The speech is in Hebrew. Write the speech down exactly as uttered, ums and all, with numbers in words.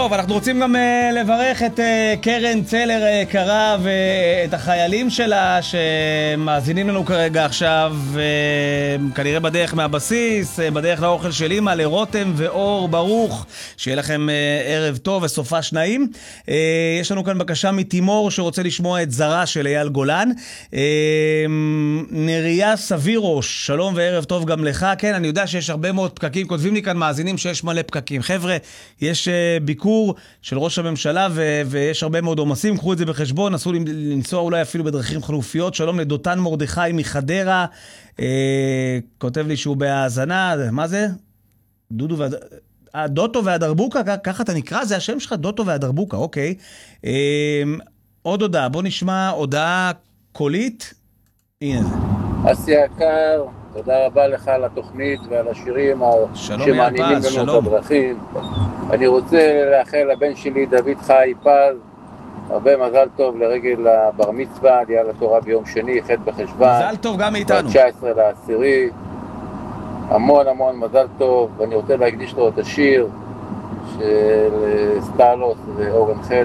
טוב, אנחנו רוצים גם uh, לברך את uh, קרן צלר היקרה uh, ואת החיילים שלה שמאזינים לנו כרגע עכשיו, uh, כנראה בדרך מהבסיס, uh, בדרך לאוכל של אמא, לרותם ואור ברוך, שיהיה לכם uh, ערב טוב וסופה שניים. Uh, יש לנו כאן בקשה מתימור שרוצה לשמוע את זרה של אייל גולן. Uh, נריה סבירוש, שלום וערב טוב גם לך. כן, אני יודע שיש הרבה מאוד פקקים, כותבים לי כאן מאזינים שיש מלא פקקים. חבר'ה, יש uh, ביקור של ראש הממשלה ו- ויש הרבה מאוד עומסים, קחו את זה בחשבון, נסו לנסוע אולי אפילו בדרכים חלופיות. שלום לדותן מרדכי מחדרה, אה, כותב לי שהוא בהאזנה. מה זה? דודו והד... אה, דוטו והדרבוקה, ככה אתה נקרא? זה השם שלך, דוטו והדרבוקה, אוקיי. אה, עוד הודעה, בוא נשמע הודעה קולית. הנה זה. אסי יקר, תודה רבה לך על התוכנית ועל השירים שמעניינים לנו את הדרכים. אני רוצה לאחל לבן שלי דוד חי פז הרבה מזל טוב לרגל הבר מצווה, עלייה לתורה ביום שני, ח' בחשוון. מזל טוב גם מאיתנו. תשע עשרה לעשירי. המון המון מזל טוב, ואני רוצה להקדיש לו את השיר של סטלוס ואורן חל.